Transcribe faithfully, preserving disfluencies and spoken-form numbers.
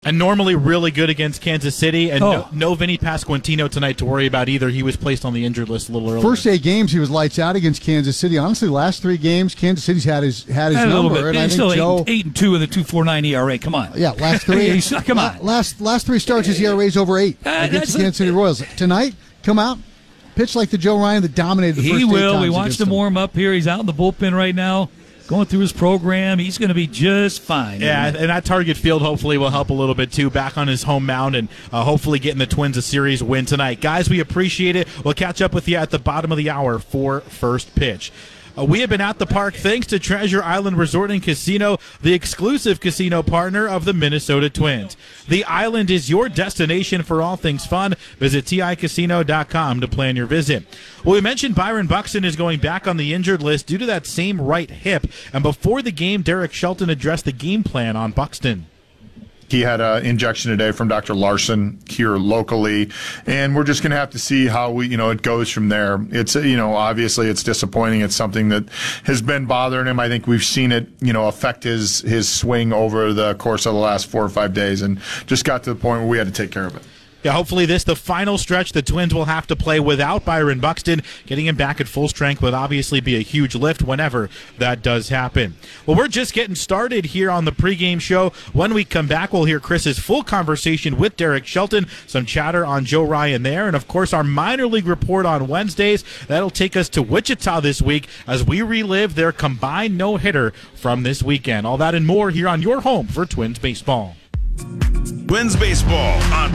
And normally really good against Kansas City, and Oh. no, no Vinny Pasquantino tonight to worry about either. He was placed on the injured list a little earlier. First eight games, he was lights out against Kansas City. Honestly, last three games, Kansas City's had his had his a little number, bit. and I He's think still Joe. eight, eight and two with a two point four nine E R A. Come on. Yeah, last three. He's- come on. Last last three starts, his E R A's over eight Uh, against that's the Kansas a- City Royals. Tonight, come out, pitch like the Joe Ryan that dominated the first He eight will. times We watched against him warm up here. He's out in the bullpen right now, going through his program. He's going to be just fine. Yeah, and that Target Field hopefully will help a little bit too, back on his home mound, and uh, hopefully getting the Twins a series win tonight. Guys, we appreciate it. We'll catch up with you at the bottom of the hour for First Pitch. Uh, we have been at the park thanks to Treasure Island Resort and Casino, the exclusive casino partner of the Minnesota Twins. The island is your destination for all things fun. Visit T I casino dot com to plan your visit. Well, we mentioned Byron Buxton is going back on the injured list due to that same right hip. And before the game, Derek Shelton addressed the game plan on Buxton. He had an injection today from Doctor Larson here locally, and we're just going to have to see how we, you know, it goes from there. It's, you know, obviously it's disappointing. It's something that has been bothering him. I think we've seen it, you know, affect his his swing over the course of the last four or five days, and just got to the point where we had to take care of it. Yeah, hopefully this the final stretch the Twins will have to play without Byron Buxton. Getting him back at full strength would obviously be a huge lift whenever that does happen. Well, we're just getting started here on the pregame show. When we come back, we'll hear Chris's full conversation with Derek Shelton, some chatter on Joe Ryan there, and of course our minor league report on Wednesdays. That'll take us to Wichita this week as we relive their combined no-hitter from this weekend. All that and more here on your home for Twins baseball. Twins baseball on